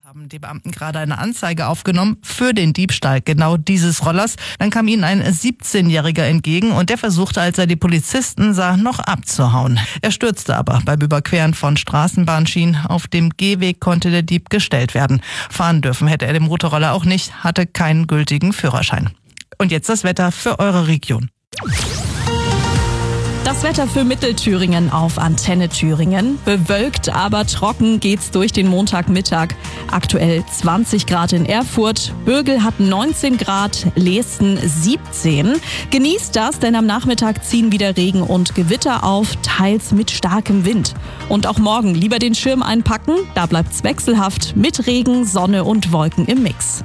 Haben die Beamten gerade eine Anzeige aufgenommen für den Diebstahl genau dieses Rollers. Dann kam ihnen ein 17-Jähriger entgegen und der versuchte, als er die Polizisten sah, noch abzuhauen. Er stürzte aber beim Überqueren von Straßenbahnschienen. Auf dem Gehweg konnte der Dieb gestellt werden. Fahren dürfen hätte er den Motorroller auch nicht, hatte keinen gültigen Führerschein. Und jetzt das Wetter für eure Region. Das Wetter für Mittelthüringen auf Antenne Thüringen. Bewölkt, aber trocken geht's durch den Montagmittag. Aktuell 20 Grad in Erfurt, Bögel hat 19 Grad, Leesten 17. Genießt das, denn am Nachmittag ziehen wieder Regen und Gewitter auf, teils mit starkem Wind. Und auch morgen lieber den Schirm einpacken, da bleibt's wechselhaft mit Regen, Sonne und Wolken im Mix.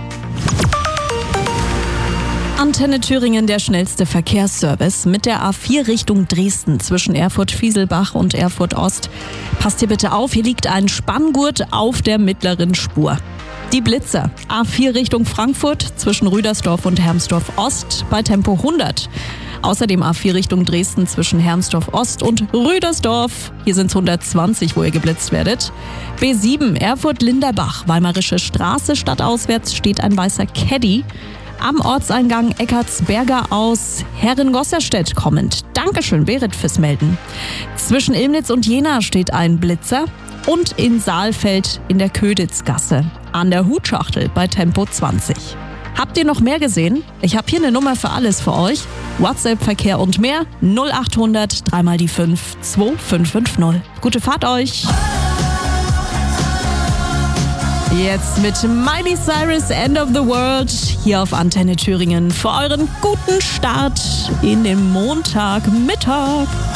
Antenne Thüringen, der schnellste Verkehrsservice mit der A4 Richtung Dresden zwischen Erfurt-Fieselbach und Erfurt-Ost. Passt hier bitte auf, hier liegt ein Spanngurt auf der mittleren Spur. Die Blitzer, A4 Richtung Frankfurt zwischen Rüdersdorf und Hermsdorf-Ost bei Tempo 100. Außerdem A4 Richtung Dresden zwischen Hermsdorf-Ost und Rüdersdorf. Hier sind es 120, wo ihr geblitzt werdet. B7 Erfurt-Linderbach, Weimarische Straße stadtauswärts steht ein weißer Caddy. Am Ortseingang Eckartsberger aus Herrengosserstedt kommend. Dankeschön, Berit, fürs Melden. Zwischen Ilmnitz und Jena steht ein Blitzer und in Saalfeld in der Köditzgasse an der Hutschachtel bei Tempo 20. Habt ihr noch mehr gesehen? Ich habe hier eine Nummer für alles für euch. WhatsApp-Verkehr und mehr 0800 3 mal die 5 2550. Gute Fahrt euch! Jetzt mit Miley Cyrus, End of the World, hier auf Antenne Thüringen für euren guten Start in den Montagmittag.